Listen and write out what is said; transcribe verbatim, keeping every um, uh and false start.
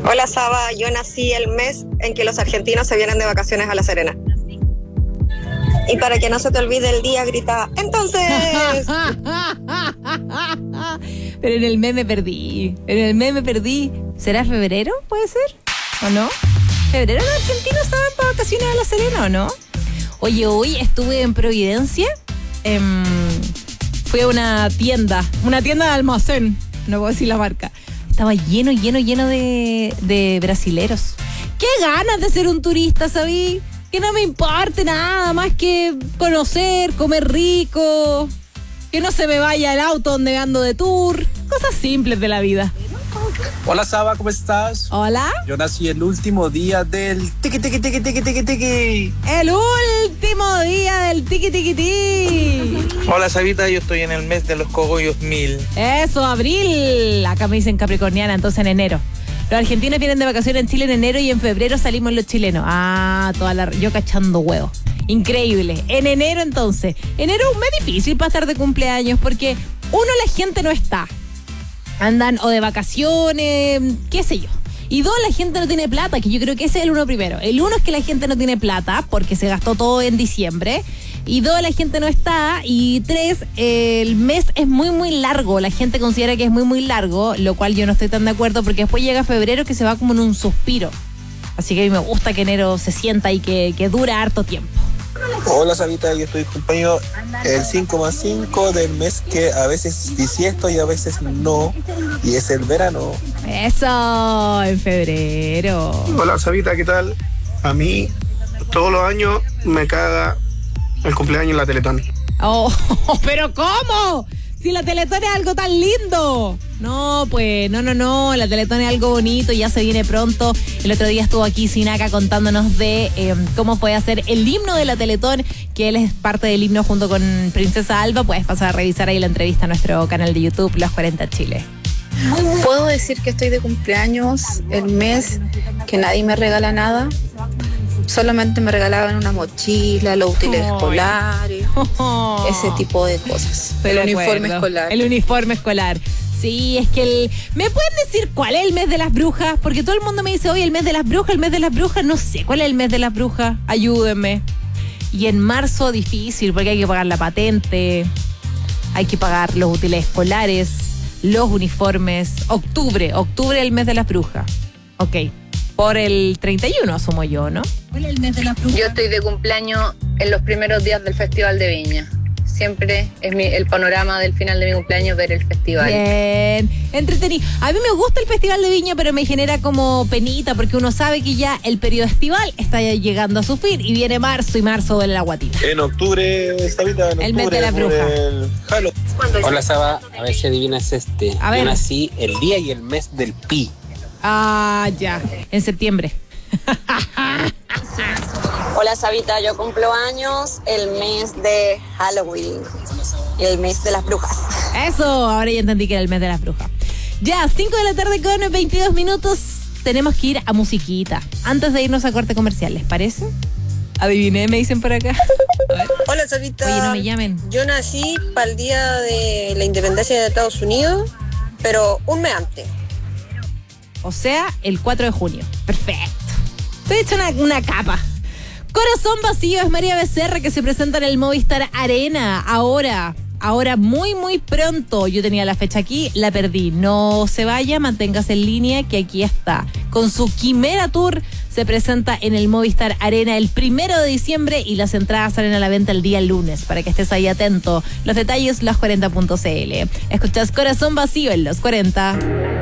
Hola Saba, yo nací el mes en que los argentinos se vienen de vacaciones a La Serena. Y para que no se te olvide el día, grita, ¡entonces! Pero en el mes me perdí. En el mes me perdí. ¿Será febrero? ¿Puede ser? ¿O no? ¿Febrero los argentinos estaban para vacaciones a La Serena o no? Oye, hoy estuve en Providencia. Eh, fui a una tienda. Una tienda de almacén. No puedo decir la marca. Estaba lleno, lleno, lleno de, de brasileros. ¡Qué ganas de ser un turista, sabí! Que no me importe nada más que conocer, comer rico, que no se me vaya el auto donde ando de tour, cosas simples de la vida. Hola Saba, ¿cómo estás? Hola. Yo nací el último día del tiqui tiqui tiqui tiqui tiqui tiqui. El último día del tiqui tiqui tiqui. Hola Sabita, yo estoy en el mes de los cogollos mil. Eso, abril. Acá me dicen capricorniana, entonces en enero. Los argentinos vienen de vacaciones en Chile en enero y en febrero salimos los chilenos. Ah, toda la... yo cachando huevos. Increíble. En enero entonces. Enero es un mes difícil para estar de cumpleaños porque uno, la gente no está. Andan o de vacaciones, qué sé yo. Y dos, la gente no tiene plata, que yo creo que ese es el uno primero. El uno es que la gente no tiene plata porque se gastó todo en diciembre. Y dos, la gente no está. Y tres, el mes es muy, muy largo. La gente considera que es muy, muy largo, lo cual yo no estoy tan de acuerdo porque después llega febrero que se va como en un suspiro. Así que a mí me gusta que enero se sienta y que, que dura harto tiempo. Hola Sabita, yo estoy cumpleaños el cinco más cinco del mes que a veces bisiesto y a veces no, y es el verano. Eso, en febrero. Hola Sabita, ¿qué tal? A mí todos los años me caga el cumpleaños en la Teletón. Oh, ¿pero cómo? Si la Teletón es algo tan lindo. No, pues, no, no, no, la Teletón es algo bonito, ya se viene pronto. El otro día estuvo aquí Sinaka contándonos de eh, cómo fue hacer el himno de la Teletón, que él es parte del himno junto con Princesa Alba. Puedes pasar a revisar ahí la entrevista a nuestro canal de YouTube, Los cuarenta Chile. Puedo decir que estoy de cumpleaños el mes que nadie me regala nada. Solamente me regalaban una mochila, los útiles oh, escolares, oh, ese tipo de cosas. El uniforme escolar. El uniforme escolar. Sí, es que el... ¿Me pueden decir cuál es el mes de las brujas? Porque todo el mundo me dice, oye, el mes de las brujas, el mes de las brujas. No sé cuál es el mes de las brujas. Ayúdenme. Y en marzo difícil porque hay que pagar la patente, hay que pagar los útiles escolares, los uniformes. Octubre, octubre es el mes de las brujas. Ok. Por el treinta y uno, asumo yo, ¿no? ¿Cuál es el mes de la bruja? Yo estoy de cumpleaños en los primeros días del Festival de Viña. Siempre es mi, el panorama del final de mi cumpleaños ver el festival. Bien, entretenido. A mí me gusta el Festival de Viña, pero me genera como penita porque uno sabe que ya el periodo estival está ya llegando a su fin y viene marzo y marzo duele la guatita. En octubre, Sabita, en el octubre, mes de la bruja. El Halloween. Hola Saba, a ver si adivinas este. A ver. Yo nací el día y el mes del Pi. Ah, ya, en septiembre. Hola Sabita, yo cumplo años el mes de Halloween, el mes de las brujas. Eso, ahora ya entendí que era el mes de las brujas. Ya, cinco de la tarde con veintidós minutos, tenemos que ir a musiquita, antes de irnos a corte comercial, ¿les parece? Adiviné, me dicen por acá. Hola Sabita. Oye, no me llamen. Yo nací para el día de la independencia de Estados Unidos, pero un mes antes. O sea, el cuatro de junio. Perfecto. Estoy hecha una, una capa. Corazón Vacío es María Becerra, que se presenta en el Movistar Arena. Ahora, ahora muy, muy pronto. Yo tenía la fecha aquí, la perdí. No se vaya, manténgase en línea, que aquí está. Con su Quimera Tour se presenta en el Movistar Arena el primero de diciembre y las entradas salen a la venta el día lunes, para que estés ahí atento. Los detalles, los cuarenta punto c l. Escuchas Corazón Vacío en Los cuarenta.